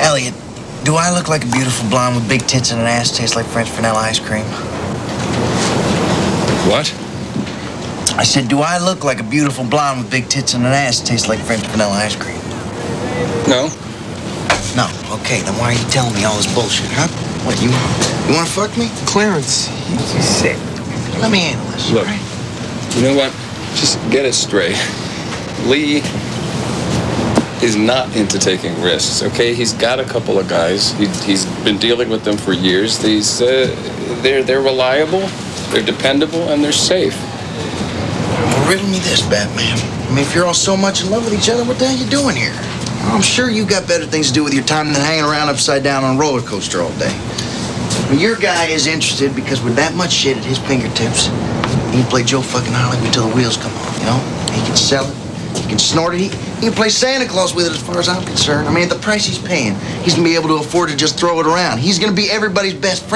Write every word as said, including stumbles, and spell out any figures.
Elliot, do I look like a beautiful blonde with big tits and an ass tastes like French vanilla ice cream? What? I said, do I look like a beautiful blonde with big tits and an ass tastes like French vanilla ice cream? No. No. Okay, then why are you telling me all this bullshit, huh? What, you, you want to fuck me? Clarence, you sick. Let me handle this, Look, right? you know what? Just get it straight. Lee is not into taking risks, okay? He's got a couple of guys. He, he's been dealing with them for years. These, uh, they're, they're reliable, they're dependable, and they're safe. Well, riddle me this, Batman. I mean, if you're all so much in love with each other, what the hell are you doing here? I'm sure you got better things to do with your time than hanging around upside down on a roller coaster all day. Well, your guy is interested because with that much shit at his fingertips, he can play Joe fucking Hollywood until the wheels come off, you know? He can sell it, he can snort it, he, he can play Santa Claus with it as far as I'm concerned. I mean, at the price he's paying, he's gonna be able to afford to just throw it around. He's gonna be everybody's best friend.